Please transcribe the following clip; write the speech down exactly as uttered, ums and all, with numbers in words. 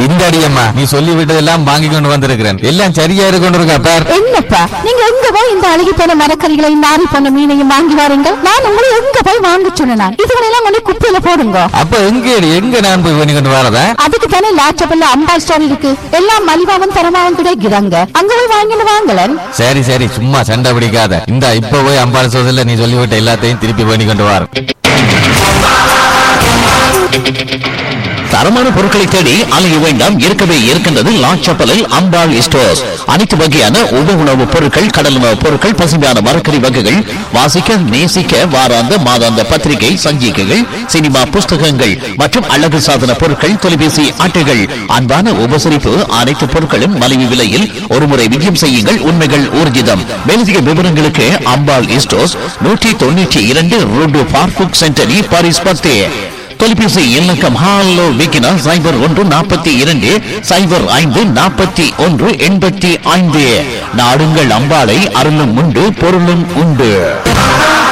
இந்த அடியம்மா நீ சொல்லி விட்டதெல்லாம் வாங்கி கொண்டு வந்திருக்கிறேன். எல்லாம் சரியா இருக்கொண்டிருக்கா பார். என்னப்பா நீங்க எங்க போய் இந்த அழுகி போன மரக்கறிகளையும் நாரி போன மீனையும் வாங்கி வாருங்க. நான் உங்களை எங்க போய் வாங்க சொன்னேன்? இதுகளெல்லாம் கொண்டு குப்பையில போடுங்க. அப்ப எங்க எங்க நான் போய் பண்ணி கொண்டு வரதா? அதுக்கு தானே லாச்சபல்ல அம்பா ஸ்டோர் இருக்கு. எல்லாம் மலிவாவும் தரமாவும் கிடைக்குதாங்க. அங்க போய் வாங்கிட்டு வாங்கலன். சரி சரி சும்மா சண்டை பிடிக்காத. இந்த இப்ப போய் அம்பாள் சோதல நீ சொல்லிவிட்ட எல்லாத்தையும் திருப்பி பண்ணி கொண்டு வர. தரமான பொருட்களை தேடி அலைய வேண்டாம். இருக்கவே இருக்கின்றது லாச்சப்பலில் அம்பாள் ஸ்டோர்ஸ். அனைத்து வகையான உப உணவுப் பொருட்கள், கடல் உணவுப் பொருட்கள், பசுமையான மரக்கறி வகைகள், வாசிக்க நேசிக்க வாராந்த மாதாந்த பத்திரிகை சஞ்சிகைகள், சினிமா புஸ்தகங்கள் மற்றும் அழகு சாதன பொருட்கள், தொலைபேசி அட்டைகள், அன்பான உபசரிப்பு. அனைத்து பொருட்களும் மலிவு விலையில் ஒருமுறை விஜயம் செய்யுங்கள். உண்மைகள் ஊர்ஜிதம். மேலதிக விவரங்களுக்கு அம்பாள் ஸ்டோர்ஸ் நூற்றி தொண்ணூற்றி இரண்டு ரோடு பார்புக் சென்டரி பாரிஸ் பத்து. தொலைபேசி இலக்கம் ஹாலோ விக்கினா சைபர் ஒன்று நாற்பத்தி இரண்டு சைபர் ஐந்து நாற்பத்தி ஒன்று எண்பத்தி ஐந்து. நாடுங்கள் அம்பாளை, அருளும் உண்டு பொருளும் உண்டு.